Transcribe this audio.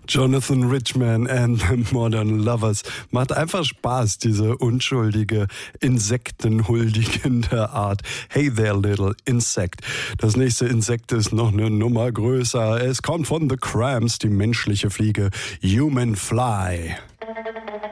Jonathan Richman and the Modern Lovers. Macht einfach Spaß, diese unschuldige, insektenhuldigende Art. Hey there, little insect. Das nächste Insekt ist noch eine Nummer größer. Es kommt von The Cramps, die menschliche Fliege Human Fly.